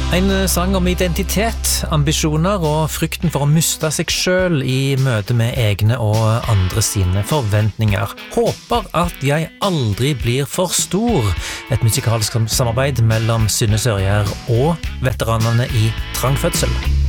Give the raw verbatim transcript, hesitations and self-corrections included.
En sang om identitet, ambisjoner og frykten for å miste seg selv i møte med egne og andre sine forventninger. Håper at jeg aldri blir for stor. Et musikalsk samarbeid mellom Synne Sørgjær og veteranene i Trang Fødsel.